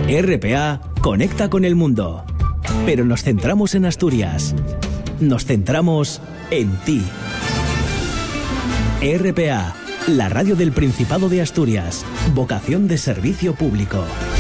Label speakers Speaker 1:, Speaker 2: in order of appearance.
Speaker 1: RPA conecta con el mundo, pero nos centramos en Asturias. Nos centramos en ti. RPA, la radio del Principado de Asturias. Vocación de servicio público.